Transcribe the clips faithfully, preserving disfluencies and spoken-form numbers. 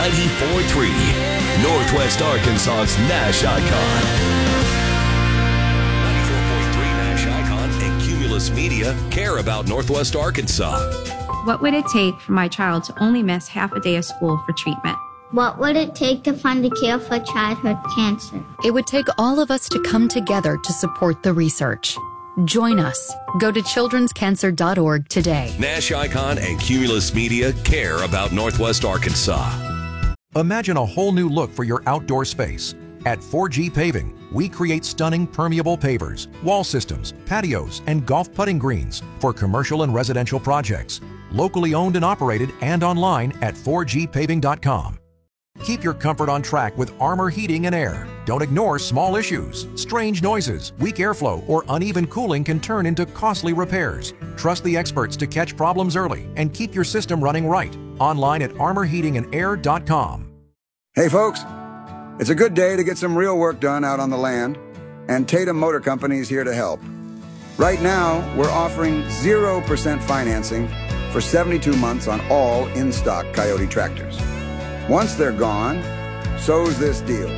ninety-four point three, Northwest Arkansas's Nash Icon. ninety-four point three Nash Icon and Cumulus Media care about Northwest Arkansas. What would it take for my child to only miss half a day of school for treatment? What would it take to fund a cure for childhood cancer? It would take all of us to come together to support the research. Join us. Go to children's cancer dot org today. Nash Icon and Cumulus Media care about Northwest Arkansas. Imagine a whole new look for your outdoor space. At four G Paving, we create stunning permeable pavers, wall systems, patios, and golf putting greens for commercial and residential projects. Locally owned and operated and online at four G paving dot com. Keep your comfort on track with Armor Heating and Air. Don't ignore small issues. Strange noises, weak airflow, or uneven cooling can turn into costly repairs. Trust the experts to catch problems early and keep your system running right. Online at armor heating and air dot com. Hey folks, it's a good day to get some real work done out on the land, and Tatum Motor Company is here to help. Right now, we're offering zero percent financing for seventy-two months on all in-stock Coyote tractors. Once they're gone, so's this deal.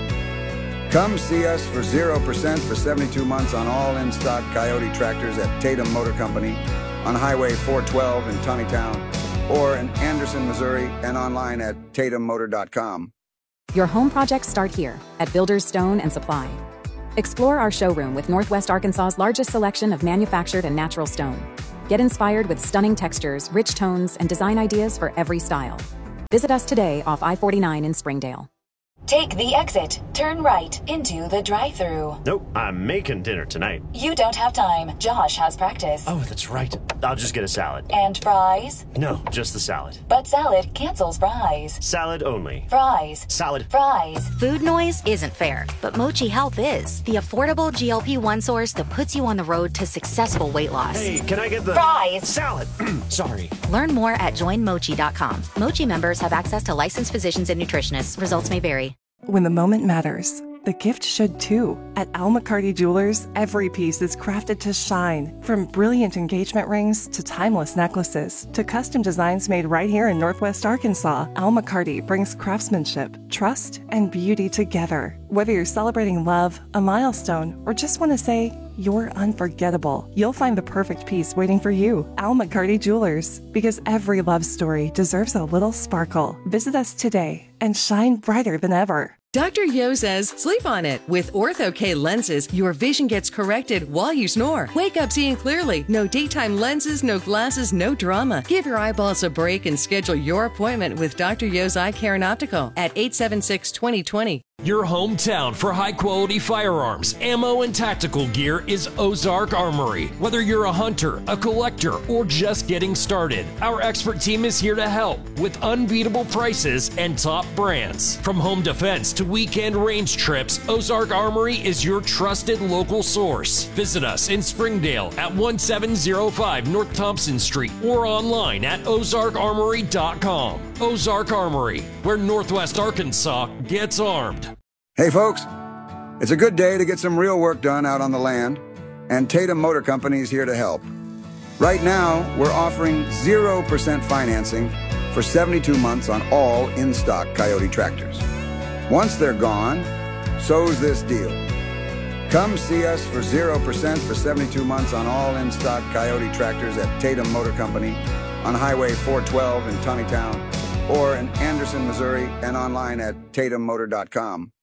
Come see us for zero percent for seventy-two months on all in-stock Coyote tractors at Tatum Motor Company on Highway four twelve in Tunneytown or in Anderson, Missouri, and online at tatum motor dot com. Your home projects start here at Builders Stone and Supply. Explore our showroom with Northwest Arkansas's largest selection of manufactured and natural stone. Get inspired with stunning textures, rich tones, and design ideas for every style. Visit us today off I forty-nine in Springdale. Take the exit. Turn right into the drive-thru. Nope, I'm making dinner tonight. You don't have time. Josh has practice. Oh, that's right. I'll just get a salad. And fries? No, just the salad. But salad cancels fries. Salad only. Fries. Salad. Fries. Food noise isn't fair, but Mochi Health is. The affordable G L P one source that puts you on the road to successful weight loss. Hey, can I get the... Fries. Salad. Sorry. Learn more at join mochi dot com. Mochi members have access to licensed physicians and nutritionists. Results may vary. When the moment matters, the gift should too. At Al McCarty Jewelers, every piece is crafted to shine. From brilliant engagement rings to timeless necklaces to custom designs made right here in Northwest Arkansas, Al McCarty brings craftsmanship, trust, and beauty together. Whether you're celebrating love, a milestone, or just want to say, you're unforgettable, you'll find the perfect piece waiting for you. Al McCarty Jewelers, because every love story deserves a little sparkle. Visit us today and shine brighter than ever. Doctor Yo says, sleep on it. With Ortho-K lenses, your vision gets corrected while you snore. Wake up seeing clearly. No daytime lenses, no glasses, no drama. Give your eyeballs a break and schedule your appointment with Doctor Yo's Eye Care and Optical at eight seven six, two zero two zero. Your hometown for high-quality firearms, ammo, and tactical gear is Ozark Armory. Whether you're a hunter, a collector, or just getting started, our expert team is here to help with unbeatable prices and top brands. From home defense to weekend range trips, Ozark Armory is your trusted local source. Visit us in Springdale at one seven zero five North Thompson Street or online at ozark armory dot com. Ozark Armory, where Northwest Arkansas gets armed. Hey folks, it's a good day to get some real work done out on the land, and Tatum Motor Company is here to help. Right now, we're offering zero percent financing for seventy-two months on all in-stock Coyote tractors. Once they're gone, so's this deal. Come see us for zero percent for seventy-two months on all in-stock Coyote tractors at Tatum Motor Company on Highway four twelve in Tunneytown or in Anderson, Missouri, and online at tatum motor dot com.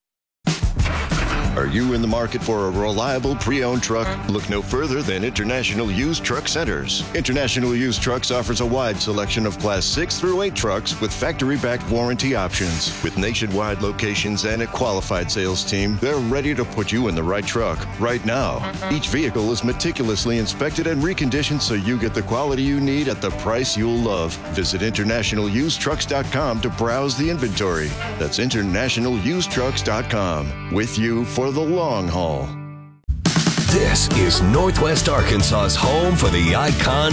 Are you in the market for a reliable pre-owned truck? Look no further than International Used Truck Centers. International Used Trucks offers a wide selection of Class six through eight trucks with factory-backed warranty options. With nationwide locations and a qualified sales team, they're ready to put you in the right truck right now. Each vehicle is meticulously inspected and reconditioned so you get the quality you need at the price you'll love. Visit international used trucks dot com to browse the inventory. That's international used trucks dot com. With you for the long haul. This is Northwest Arkansas's home for the icon